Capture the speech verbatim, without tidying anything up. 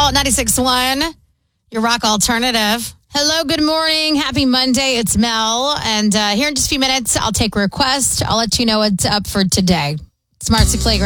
Mel, ninety-six point one, your rock alternative. Hello, good morning. Happy Monday. It's Mel. And uh, here in just a few minutes, I'll take a request. I'll let you know what's up for today. It's Marcy Playground.